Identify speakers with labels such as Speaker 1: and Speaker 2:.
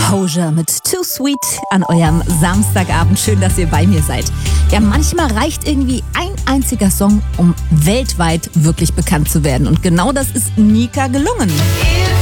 Speaker 1: Hozier mit Too Sweet an eurem Samstagabend. Schön, dass ihr bei mir seid. Ja, manchmal reicht irgendwie ein einziger Song, um weltweit wirklich bekannt zu werden. Und genau das ist Nika gelungen.